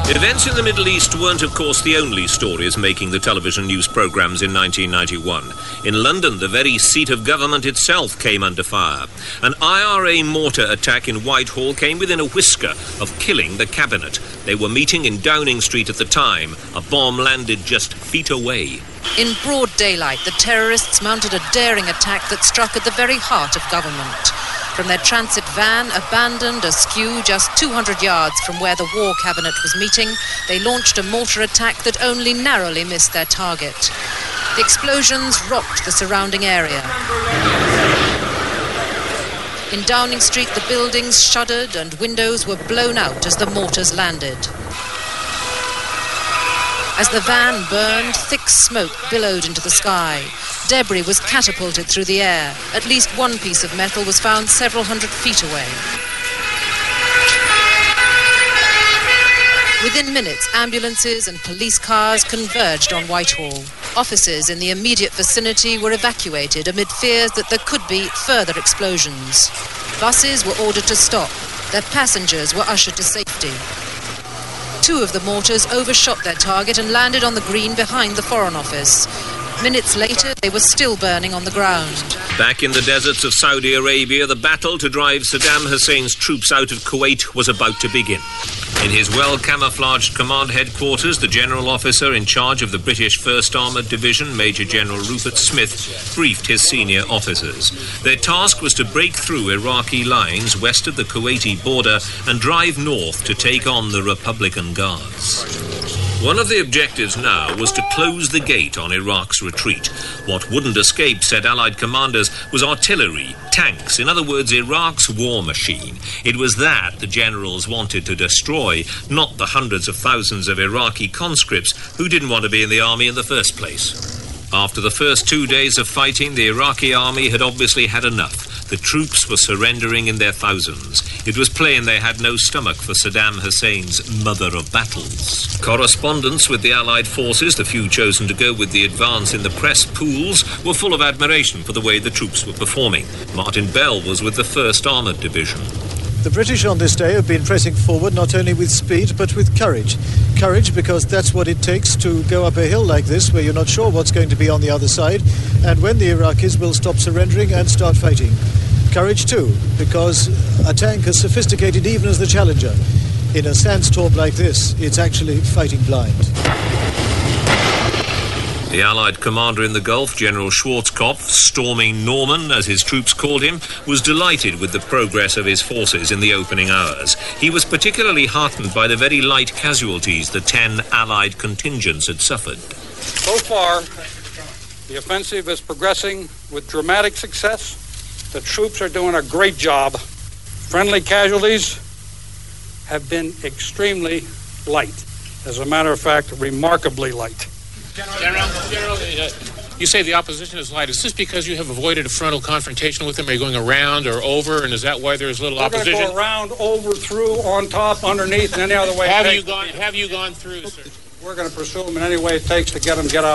Events in the Middle East weren't, of course, the only stories making the television news programmes in 1991. In London, the very seat of government itself came under fire. An IRA mortar attack in Whitehall came within a whisker of killing the cabinet. They were meeting in Downing Street at the time. A bomb landed just feet away. In broad daylight, the terrorists mounted a daring attack that struck at the very heart of government. From their transit van, abandoned askew just 200 yards from where the War Cabinet was meeting, they launched a mortar attack that only narrowly missed their target. The explosions rocked the surrounding area. In Downing Street, the buildings shuddered and windows were blown out as the mortars landed. As the van burned, thick smoke billowed into the sky. Debris was catapulted through the air. At least one piece of metal was found several hundred feet away. Within minutes, ambulances and police cars converged on Whitehall. Offices in the immediate vicinity were evacuated amid fears that there could be further explosions. Buses were ordered to stop. Their passengers were ushered to safety. Two of the mortars overshot their target and landed on the green behind the Foreign Office. Minutes later, they were still burning on the ground. Back in the deserts of Saudi Arabia, the battle to drive Saddam Hussein's troops out of Kuwait was about to begin. In his well-camouflaged command headquarters, the general officer in charge of the British 1st Armoured Division, Major General Rupert Smith, briefed his senior officers. Their task was to break through Iraqi lines west of the Kuwaiti border and drive north to take on the Republican Guards. One of the objectives now was to close the gate on Iraq's retreat. What wouldn't escape, said Allied commanders, was artillery, tanks, in other words, Iraq's war machine. It was that the generals wanted to destroy, not the hundreds of thousands of Iraqi conscripts who didn't want to be in the army in the first place. After the first 2 days of fighting, the Iraqi army had obviously had enough. The troops were surrendering in their thousands. It was plain they had no stomach for Saddam Hussein's mother of battles. Correspondents with the Allied forces, the few chosen to go with the advance in the press pools, were full of admiration for the way the troops were performing. Martin Bell was with the 1st Armoured Division. The British on this day have been pressing forward not only with speed but with courage. Courage because that's what it takes to go up a hill like this where you're not sure what's going to be on the other side and when the Iraqis will stop surrendering and start fighting. Courage too because a tank as sophisticated even as the Challenger, in a sandstorm like this, it's actually fighting blind. The Allied commander in the Gulf, General Schwarzkopf, storming Norman, as his troops called him, was delighted with the progress of his forces in the opening hours. He was particularly heartened by the very light casualties the 10 Allied contingents had suffered. So far, the offensive is progressing with dramatic success. The troops are doing a great job. Friendly casualties have been extremely light. As a matter of fact, remarkably light. General, you say the opposition is light. Is this because you have avoided a frontal confrontation with them? Are you going around or over, and is that why there's little opposition? We're going to go around, over, through, on top, underneath, and any other way. Have you gone through, sir? We're going to pursue them in any way it takes to get out.